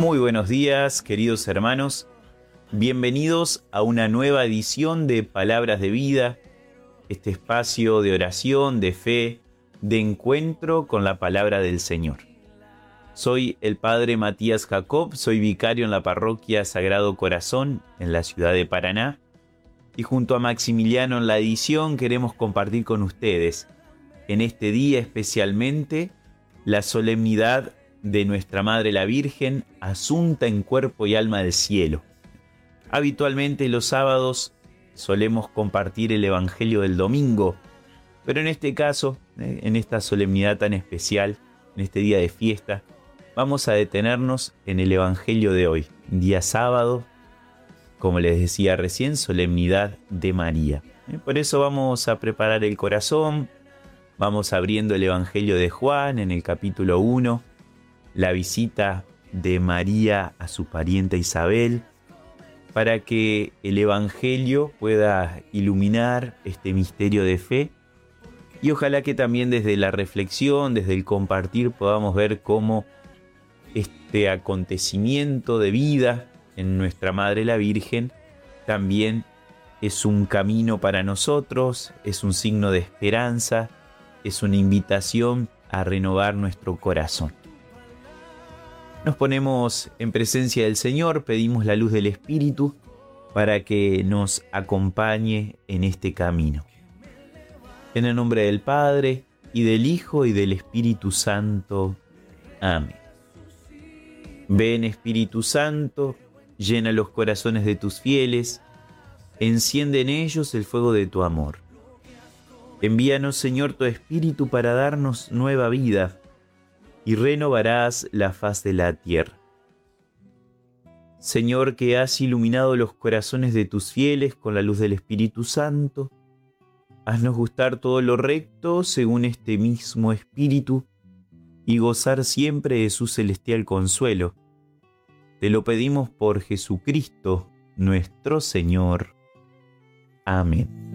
Muy buenos días, queridos hermanos. Bienvenidos a una nueva edición de Palabras de Vida, este espacio de oración, de fe, de encuentro con la palabra del Señor. Soy el Padre Matías Jacob, soy vicario en la parroquia Sagrado Corazón en la ciudad de Paraná y junto a Maximiliano en la edición queremos compartir con ustedes en este día especialmente la solemnidad de nuestra Madre la Virgen, asunta en cuerpo y alma del cielo. Habitualmente los sábados solemos compartir el Evangelio del domingo, pero en este caso, en esta solemnidad tan especial, en este día de fiesta, vamos a detenernos en el Evangelio de hoy, día sábado, como les decía recién, solemnidad de María. Por eso vamos a preparar el corazón, vamos abriendo el Evangelio de Juan en el capítulo 1, la visita de María a su parienta Isabel, para que el Evangelio pueda iluminar este misterio de fe y ojalá que también desde la reflexión, desde el compartir, podamos ver cómo este acontecimiento de vida en nuestra Madre la Virgen también es un camino para nosotros, es un signo de esperanza, es una invitación a renovar nuestro corazón. Nos ponemos en presencia del Señor, pedimos la luz del Espíritu para que nos acompañe en este camino. En el nombre del Padre, y del Hijo, y del Espíritu Santo. Amén. Ven, Espíritu Santo, llena los corazones de tus fieles, enciende en ellos el fuego de tu amor. Envíanos, Señor, tu Espíritu para darnos nueva vida, y renovarás la faz de la tierra. Señor, que has iluminado los corazones de tus fieles con la luz del Espíritu Santo, haznos gustar todo lo recto según este mismo Espíritu y gozar siempre de su celestial consuelo. Te lo pedimos por Jesucristo, nuestro Señor. Amén.